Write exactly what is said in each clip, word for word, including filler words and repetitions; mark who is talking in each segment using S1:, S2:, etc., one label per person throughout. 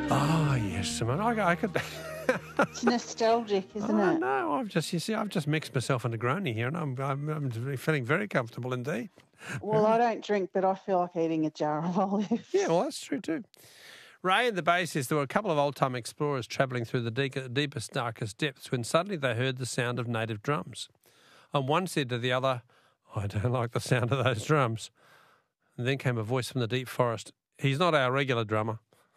S1: Oh, yes, Simone. I, I could...
S2: It's nostalgic, isn't
S1: oh,
S2: it?
S1: no, I've just, you see, I've just mixed myself into Grony here, and I'm, I'm, I'm feeling very comfortable indeed.
S2: Well, I don't drink, but I feel like eating a jar of olives.
S1: Yeah, well, that's true too. Ray in the Bay says there were a couple of old-time explorers travelling through the de- deepest, darkest depths when suddenly they heard the sound of native drums. And one said to the other, I don't like the sound of those drums. And then came a voice from the deep forest. He's not our regular drummer.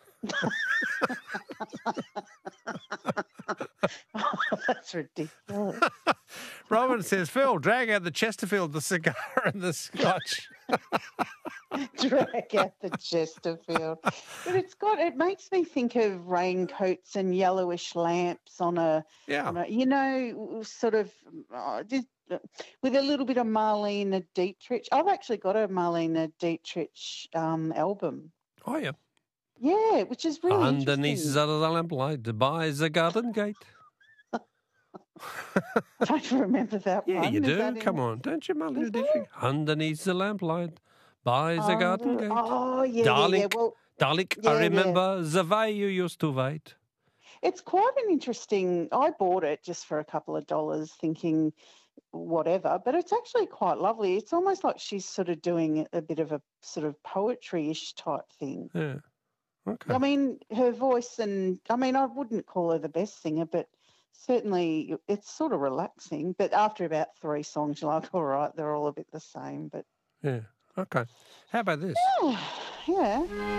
S2: Oh, that's ridiculous.
S1: Robin says, Phil, drag out the Chesterfield, the cigar and the scotch.
S2: Drag out the Chesterfield. But it's got, it makes me think of raincoats and yellowish lamps on a,
S1: Yeah.
S2: on a you know, sort of, uh, just, uh, with a little bit of Marlene Dietrich. I've actually got a Marlene Dietrich um, album.
S1: Oh, yeah.
S2: Yeah, which is really
S1: Underneath
S2: interesting.
S1: the lamplight by the garden gate.
S2: I don't remember that
S1: Yeah,
S2: one.
S1: you
S2: Is
S1: do.
S2: that in-
S1: Come on. Don't you, Marlene
S2: Is
S1: Dietrich? Underneath the lamplight by the garden
S2: Under-
S1: gate.
S2: Oh, yeah,
S1: Darling,
S2: yeah, yeah. Well,
S1: darling,
S2: yeah,
S1: I
S2: yeah.
S1: remember the way you used to wait.
S2: it's quite an interesting. I bought it just for a couple of dollars, thinking whatever, but it's actually quite lovely. It's almost like she's sort of doing a bit of a sort of poetry-ish type thing.
S1: Yeah. Okay.
S2: I mean, her voice, and I mean, I wouldn't call her the best singer, but certainly it's sort of relaxing. But after about three songs, you're like, all right, they're all a bit the same. But
S1: Yeah. Okay. How about this?
S2: yeah.